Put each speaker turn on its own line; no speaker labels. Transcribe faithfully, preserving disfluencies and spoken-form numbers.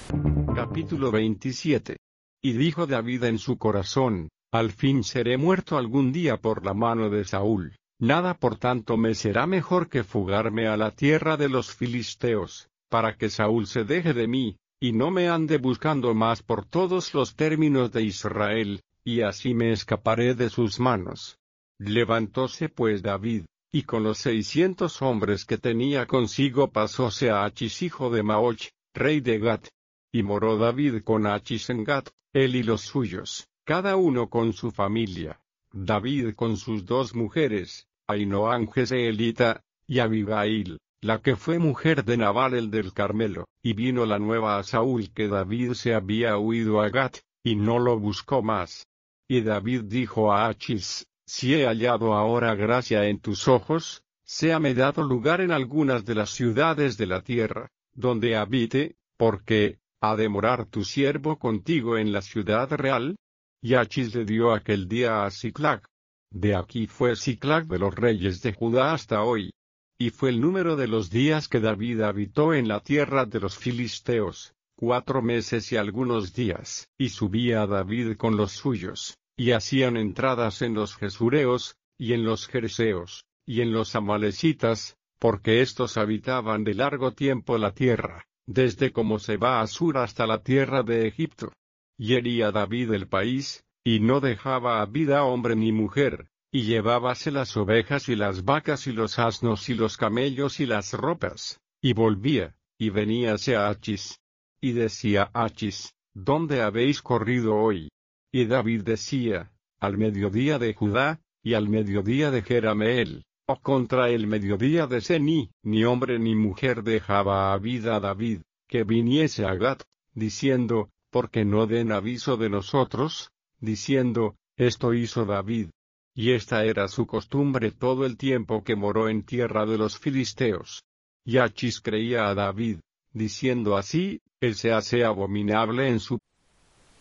Capítulo veintisiete. Y dijo David en su corazón: al fin seré muerto algún día por la mano de Saúl, nada por tanto me será mejor que fugarme a la tierra de los filisteos, para que Saúl se deje de mí, y no me ande buscando más por todos los términos de Israel, y así me escaparé de sus manos. Levantóse pues David, y con los seiscientos hombres que tenía consigo pasóse a Achis hijo de Maoch, rey de Gat. Y moró David con Achis en Gat, él y los suyos, cada uno con su familia. David con sus dos mujeres, Ahinoam Jezreelita, y Abigail, la que fue mujer de Nabal el del Carmelo. Y vino la nueva a Saúl que David se había huido a Gat, y no lo buscó más. Y David dijo a Achis: si he hallado ahora gracia en tus ojos, séame dado lugar en algunas de las ciudades de la tierra, donde habite, porque ¿ha de morar tu siervo contigo en la ciudad real? Y Achis le dio aquel día a Siclag. De aquí fue Siclag de los reyes de Judá hasta hoy. Y fue el número de los días que David habitó en la tierra de los filisteos, cuatro meses y algunos días. Y subía David con los suyos, y hacían entradas en los Gesureos, y en los Gerseos, y en los Amalecitas, porque éstos habitaban de largo tiempo la tierra, desde como se va a Sur hasta la tierra de Egipto. Y hería David el país, y no dejaba a vida hombre ni mujer, y llevábase las ovejas y las vacas y los asnos y los camellos y las ropas, y volvía, y veníase a Achis. Y decía Achis: ¿dónde habéis corrido hoy? Y David decía: al mediodía de Judá, y al mediodía de Jerameel, o contra el mediodía de Sení. Ni hombre ni mujer dejaba a vida David, que viniese a Gat, diciendo: porque no den aviso de nosotros, diciendo: esto hizo David. Y esta era su costumbre todo el tiempo que moró en tierra de los filisteos. Y Achis creía a David, diciendo así: él se hace abominable en su